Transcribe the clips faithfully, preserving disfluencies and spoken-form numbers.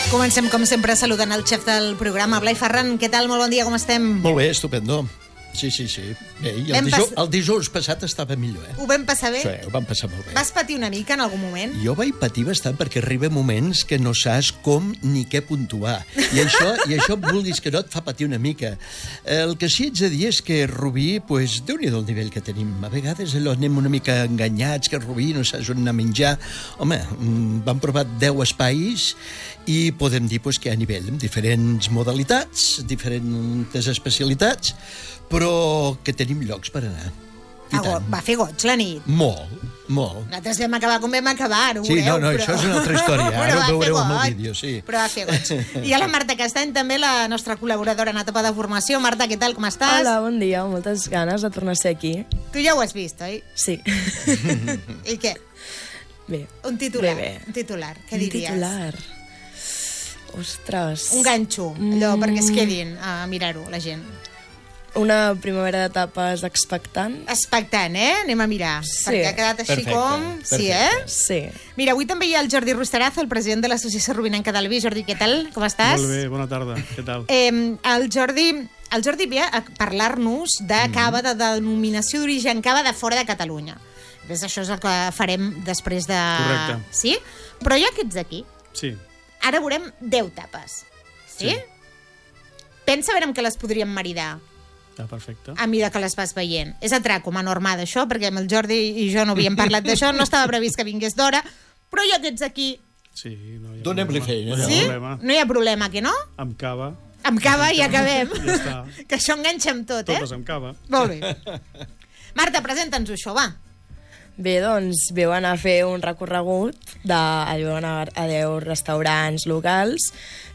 Comencem, com sempre, saludant el xef del programa, Blai Ferran. Què tal? Molt bon dia, com estem? Molt bé, estupendo. Sí, sí, sí. Bé, i el, dijous, el dijous passat estava millor, eh? Ho vam passar bé? Sí, ho vam passar molt bé. Vas patir una mica en algun moment? Jo vaig patir bastant perquè arriba moments que no saps com ni què puntuar. I això, i això vulguis que no, et fa patir una mica. El que sí ets de dir és que Rubí, pues, déu-n'hi-do el nivell que tenim. A vegades allò anem una mica enganyats, que Rubí no saps on anar a menjar. Home, vam provar deu espais i podem dir pues, que a nivell amb diferents modalitats, diferents especialitats, però que tenim llocs per anar. Ah, va fer goig la nit. Molt, molt. Nosaltres vam acabar com vam acabar, ho sí, veureu. No, no, però... això és una altra història. Ara ho veureu en el goig, vídeo, sí. Però va fer goig. I a la Marta Castany, també, la nostra col·laboradora en etapa de formació. Marta, què tal, com estàs? Hola, bon dia. Moltes ganes de tornar a ser aquí. Tu ja ho has vist, oi? Sí. I què? Bé. Un titular. Bé, bé. Un titular. Què diries? Un titular. Ostres. Un ganxo, allò, mm. perquè es quedin a mirar-ho, la gent. Una primavera d'etapes expectant. Expectant, eh? Anem a mirar. Sí. Perquè ha quedat així perfecte, com... perfecte. Sí, eh? Sí. Mira, avui també hi ha el Jordi Rustarazo, el president de l'Associació Rubinenca del Vi. Jordi, què tal? Com estàs? Molt bé, bona tarda. Què tal? Eh, el Jordi... El Jordi ve a parlar-nos de cava, de denominació d'origen cava de fora de Catalunya. Ves, això és el que farem després de... Correcte. Sí? Però ja que ets aquí, Sí. ara veurem deu tapes. Sí? Sí. Pensa a veure amb què les podríem maridar. Ah, perfecte. A mesura que les vas veient. És atraco, amb normal, això, perquè amb el Jordi i jo no havíem parlat d'això, no estava previst que vingués d'hora, però ja que ets aquí... Sí, no hi ha Donem-li problema. feina. No hi ha Sí? problema. No hi ha problema, que no? Amb cava. Amb cava i acabem. Ja està. Que això enganxa amb tot, eh? Totes amb cava. Molt bé. Marta, presenta'ns això, va. Bé, doncs, veu anar a fer un recorregut de, veu anar a deu restaurants locals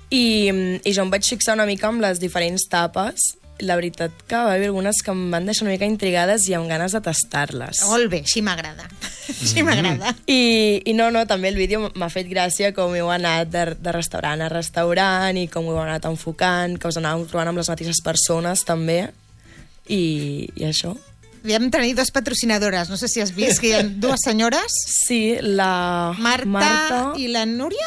i, i jo em vaig fixar una mica amb les diferents tapes. La veritat que va haver algunes que em van deixar una mica intrigades i amb ganes de tastar-les. Molt bé, així m'agrada. Així m'agrada. I, I no, no, també el vídeo m'ha fet gràcia com heu anat de, de restaurant a restaurant i com heu anat enfocant, que us anàveu trobant amb les mateixes persones també. I, i això. Vam tenir dues patrocinadores. No sé si has vist que hi ha dues senyores. Sí, la Marta, Marta i la Núria.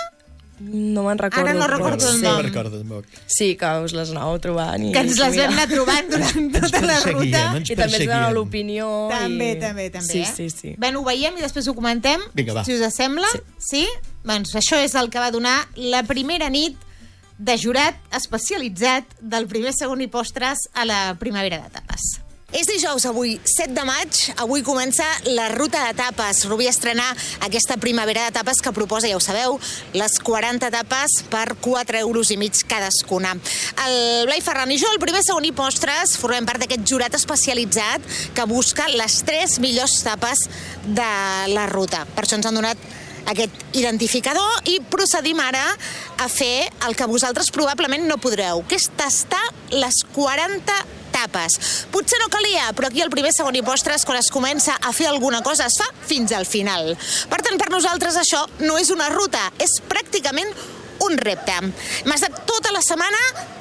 No me'n recordo. Ara no però recordo el sí. nom. No recordo el moc. Sí, que us les anàveu trobant. I, Que ens les mira. vam anar trobant durant tota la ruta. perseguíem, ens I també ens doneu perseguíem. l'opinió. També, i... també, també. Sí, eh? sí, sí. Ben, ho veiem i després ho comentem. Vinga, va. Si us sembla. Sí. Sí? Doncs això és el que va donar la primera nit de jurat especialitzat del primer, segon i postres a la primavera d'etapes. És dijous, avui, set de maig. Avui comença la ruta d'etapes. Rubí estrenar aquesta primavera d'etapes que proposa, ja ho sabeu, les quaranta etapes per quatre euros i mig cadascuna. El Blai Ferran i jo, el primer, segon i postres, formem part d'aquest jurat especialitzat que busca les tres millors etapes de la ruta. Per això ens han donat aquest identificador i procedim ara a fer el que vosaltres probablement no podreu, que és tastar les quaranta tapes. Potser no calia, però aquí el primer, segon i postres, quan es comença a fer alguna cosa, es fa fins al final. Per tant, per nosaltres això no és una ruta, és pràcticament un repte. Hem estat tota la setmana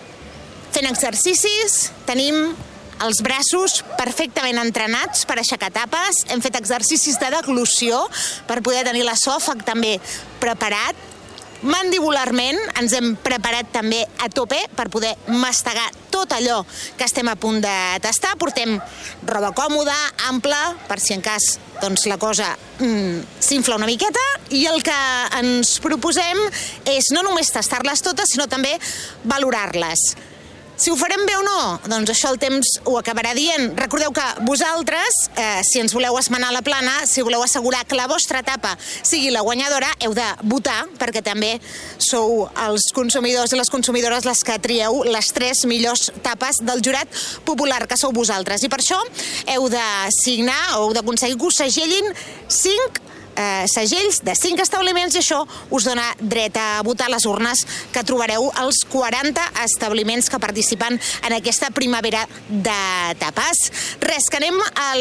fent exercicis, tenim els braços perfectament entrenats per aixecar tapes, hem fet exercicis de deglució per poder tenir l'esòfag també preparat. Mandibularment ens hem preparat també a tope per poder mastegar tot allò que estem a punt de tastar. Portem roba còmoda, ampla, per si en cas doncs, la cosa mm, s'infla una miqueta, i el que ens proposem és no només tastar-les totes, sinó també valorar-les. Si ho farem bé o no, doncs això el temps ho acabarà dient. Recordeu que vosaltres, eh, si ens voleu esmenar la plana, si voleu assegurar que la vostra etapa sigui la guanyadora, heu de votar, perquè també sou els consumidors i les consumidores les que trieu les tres millors tapes del jurat popular, que sou vosaltres. I per això heu de signar o heu d'aconseguir que us segellin cinc Eh, segells de cinc establiments, i això us dona dret a votar les urnes que trobareu als quaranta establiments que participen en aquesta primavera d'etapes. Res, que anem a